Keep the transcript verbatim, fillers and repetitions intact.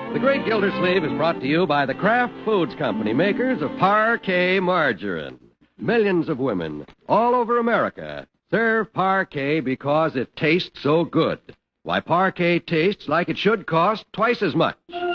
The Great Gildersleeve is brought to you by the Kraft Foods Company, makers of Parquet margarine. Millions of women all over America serve Parquet because it tastes so good. Why, Parquet tastes like it should cost twice as much.